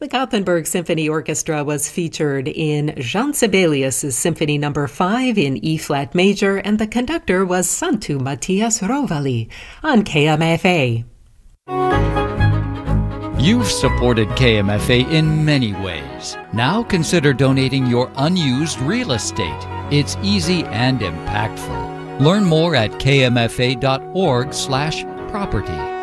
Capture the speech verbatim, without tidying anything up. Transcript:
The Gothenburg Symphony Orchestra was featured in Jean Sibelius' Symphony Number five in E-flat major, and the conductor was Santu Matias Rovali on K M F A. You've supported K M F A in many ways. Now consider donating your unused real estate. It's easy and impactful. Learn more at k m f a dot org slash property.